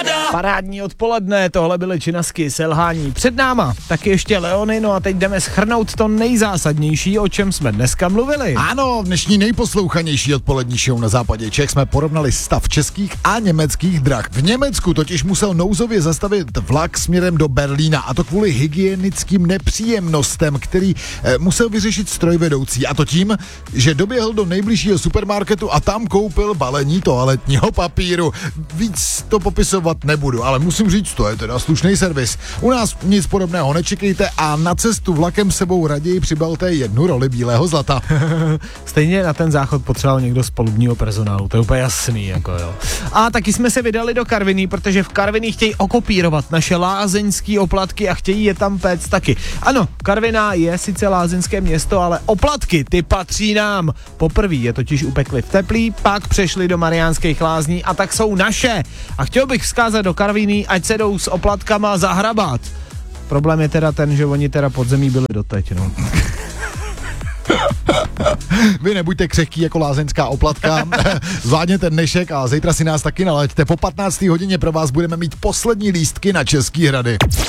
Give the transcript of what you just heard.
Parádní odpoledne, tohle byly Činasky, Selhání. Před náma taky ještě Leony, no a teď jdeme shrnout to nejzásadnější, o čem jsme dneska mluvili. Ano, v dnešní nejposlouchanější odpolední show na západě Čech jsme porovnali stav českých a německých drah. V Německu totiž musel nouzově zastavit vlak směrem do Berlína, a to kvůli hygienickým nepříjemnostem, který musel vyřešit strojvedoucí, a to tím, že doběhl do nejbližšího supermarketu a tam koupil balení toaletního papíru. Víc to popisovat nebudu, ale musím říct, to je teda slušný servis. U nás nic podobného nečekejte a na cestu vlakem sebou raději přibalte 1 roli bílého zlata. Stejně na ten záchod potřeboval někdo z palubního personálu, to je úplně jasný, jako jo. A taky jsme se vydali do Karviní, protože v Karviní chtějí okopírovat naše lázeňský oplatky a chtějí je tam péct taky. Ano, Karviná je sice lázeňské město, ale oplatky, ty patří nám. Poprvé je totiž upekli v Teplí, pak přešli do Mariánských Lázní a tak jsou naše. A chtěl bych vzkázat do Karviní, ať se jdou s oplatkama zahrabat. Problém je teda ten, že oni teda pod zemí byli doteď, no. Vy nebuďte křehký jako lázeňská oplatka, zvládněte dnešek a zítra si nás taky nalaďte. Po 15. hodině pro vás budeme mít poslední lístky na Český Hrady.